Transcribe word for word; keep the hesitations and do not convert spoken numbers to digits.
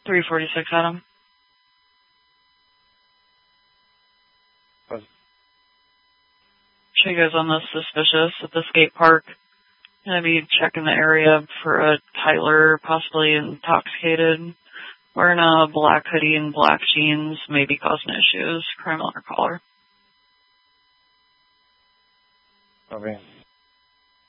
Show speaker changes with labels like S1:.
S1: three forty-six, Adam.
S2: What?
S1: Show you guys on this suspicious at the skate park. Gonna be checking the area for a Tyler, possibly intoxicated, wearing a black hoodie and black jeans, maybe causing issues. Crime alert caller.
S2: Okay.